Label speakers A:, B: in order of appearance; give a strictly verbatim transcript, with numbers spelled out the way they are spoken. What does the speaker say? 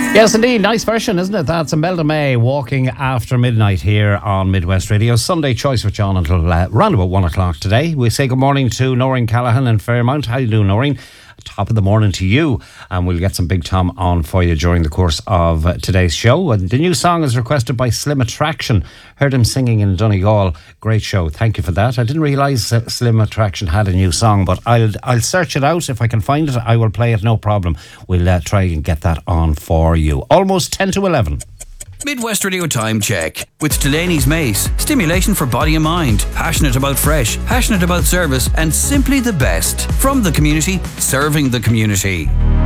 A: Yes, indeed. Nice version, isn't it? That's Imelda May, Walking After Midnight here on Midwest Radio. Sunday choice with John until uh, round about one o'clock today. We say good morning to Noreen Callaghan in Fairmount. How you doing, Noreen? Top of the morning to you. And we'll get some Big Tom on for you during the course of uh, today's show. And the new song is requested by Slim Attraction. Heard him singing in Donegal. Great show. Thank you for that. I didn't realise uh, Slim Attraction had a new song, but I'll I'll search it out. If I can find it, I will play it, no problem. We'll uh, try and get that on for you. Almost ten to eleven.
B: Midwest Radio Time Check with Delaney's Mace. Stimulation for body and mind. Passionate about fresh, passionate about service, and simply the best. From the community, serving the community.